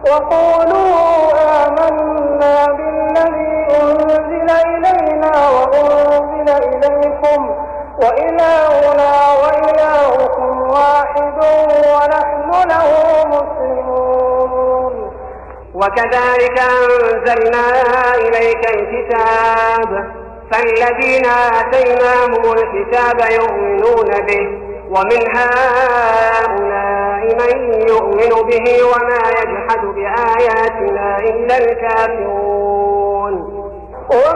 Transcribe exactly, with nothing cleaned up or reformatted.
وقولوا آمنا بالذي أنزل إلينا وأنزل إليكم وإلهنا وإلهكم واحد ونحن له مسلمون. وكذلك أنزلنا إليك الكتاب فالذين آتيناهم الكتاب يؤمنون به ومن هؤلاء من يؤمن به وما يجحد بآياتنا إلا الكافرون.